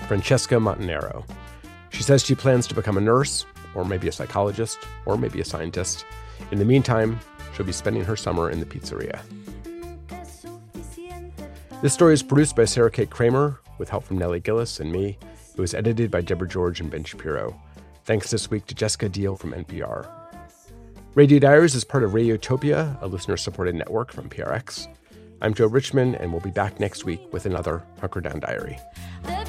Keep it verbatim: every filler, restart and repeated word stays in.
Francesca Montanaro. She says she plans to become a nurse, or maybe a psychologist, or maybe a scientist. In the meantime, she'll be spending her summer in the pizzeria. This story is produced by Sarah Kate Kramer, with help from Nellie Gillis and me. It was edited by Deborah George and Ben Shapiro. Thanks this week to Jessica Deal from N P R. Radio Diaries is part of Radiotopia, a listener-supported network from P R X. I'm Joe Richman, and we'll be back next week with another Hunker Down Diary.